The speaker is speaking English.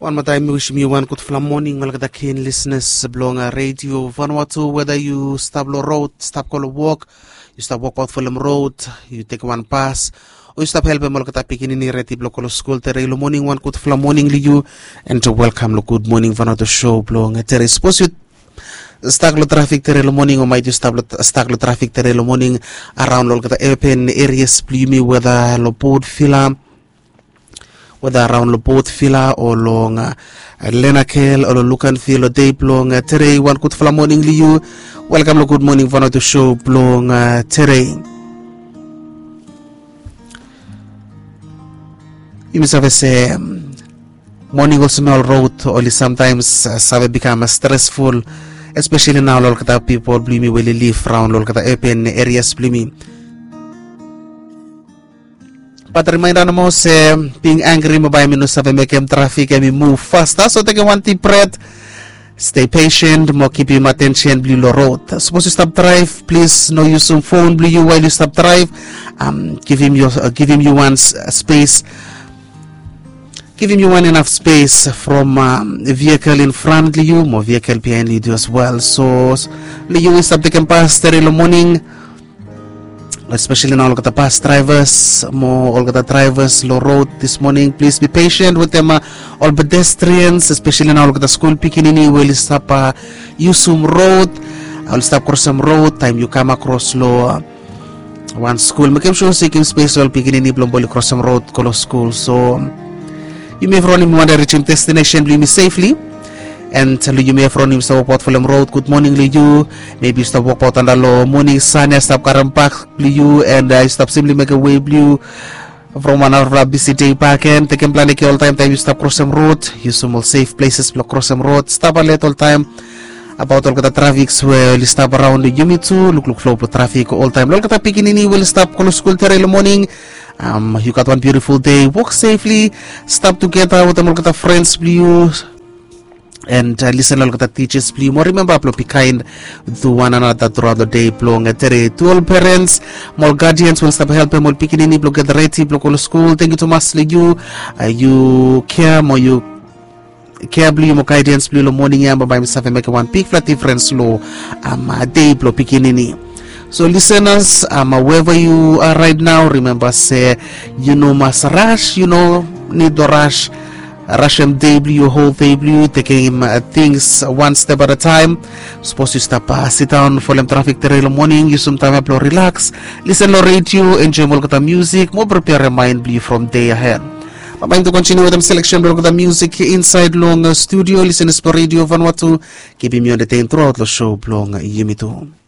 One more time, wishing you one good morning, malagada keen listeners, blowing a radio, Vanuatu, whether you stop the road, stop call a walk, you stop walk out Fulham Road, you take one pass, or you stop helping malagada picking in reti block school, tere morning, one good morning to you, and to welcome the good morning Vanuatu show, blowing a tere. Suppose you start the traffic tere morning, or might you start the traffic tere morning around the open areas, blue whether the board filler, whether around the boat filler or long Lenakel or Lucan Field or day blong Tere one good morning you. Welcome to good morning for the show blong Tere. You must have say morning also smell road only sometimes have become stressful, especially now look at people bloomy will live around look at the open areas bloomy. But reminder mo say being angry mo ba minus sabi make traffic and move faster. So take one deep breath, stay patient, mo keep your attention blue lo road. Suppose you stop drive, please no use some phone blue you while you stop drive. Give him you one space. Give him you one enough space from the vehicle in front of you, more vehicle behind you as well. So you will stop taking past the morning. Especially now, look at the bus drivers, more all the drivers, low road this morning. Please be patient with them, all pedestrians, especially now, look at the school picking in. Will stop Yusum Road, I'll stop cross some road. Time you come across low one school, make sure seeking space all picking in Blomboli cross some road, colo school. So you may have run him one reaching destination, leave me safely. And you may have run him stop out Fulham Road. Good morning, you. Maybe you stop walk out on the low morning sun, stop Karampak, you, and I stop simply make a way blue from one hour of busy day back end. Take plan all time. Time you stop cross some road. Use some more safe places, block cross some road. Stop a little time about all the traffics where you stop around the Yumi too. Look flow for traffic all time. Look at the picking will stop call school in the morning. You got one beautiful day. Walk safely. Stop together with them. Look at the friends, blue. And listen to the teachers, please. More remember, be kind to one another throughout the day. To all parents, more guardians will stop helping, more picking in, block get ready, block all school. Thank you so much, you care, more you care, blue, more guidance, blue, morning, but by myself, make one big flat difference, low, day, block picking in. So listeners, wherever you are right now, remember, say, you know, must rush, you know, need to rush. Russian debut, whole debut, taking things one step at a time. Suppose you stop, sit down for them traffic the rail morning, use some time to relax, listen to radio, enjoy more the music, more prepare your mind from day ahead. I'm going to continue with them selection of the music inside long studio, listen to radio Vanuatu, keeping me on the throughout the show, long Yumi too.